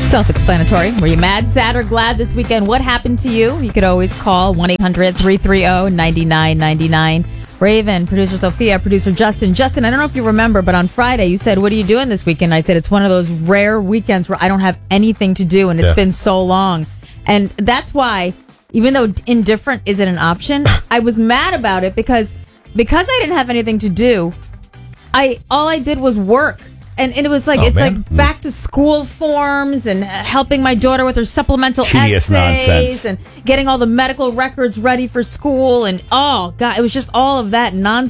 Self-explanatory. Were you mad, sad, or glad this weekend? What happened to you? You could always call 1-800-330-9999. Raven, producer Sophia, producer Justin. Justin, I don't know if you remember, but on Friday you said, what are you doing this weekend? I said, it's one of those rare weekends where I don't have anything to do, and it's been so long. And that's why, even though indifferent isn't an option, I was mad about it because I didn't have anything to do. All I did was work. And it was like, like back to school forms and helping my daughter with her supplemental Tedious essays nonsense. and getting all the medical records ready for school. And, oh, God, it was just all of that nonsense.